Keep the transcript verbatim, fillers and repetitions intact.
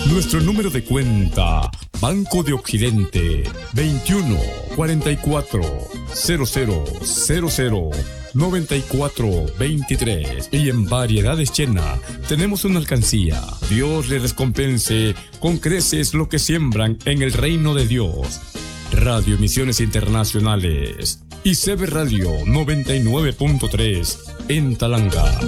Nuestro número de cuenta, Banco de Occidente, veintiuno, cuarenta y cuatro, cero cero cero cero, noventa y cuatro veintitrés. Y en Variedades Chena tenemos una alcancía. Dios le recompense con creces lo que siembran en el reino de Dios. Radio Emisiones Internacionales y C B Radio noventa y nueve punto tres en Talanga.